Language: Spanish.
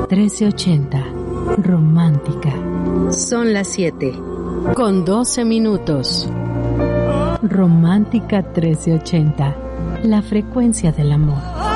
1380. Romántica. Son las 7. Con 12 minutos. Romántica 1380. La frecuencia del amor.